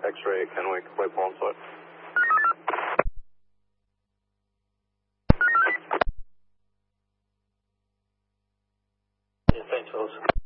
X-ray Kenwick, White Palm Sweat. Yeah, thanks, fellas.